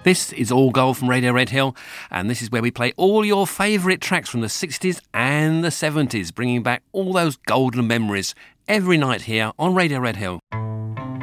This is All Gold from Radio Red Hill, and this is where we play all your favourite tracks from the 60s and the 70s, bringing back all those golden memories every night here on Radio Red Hill.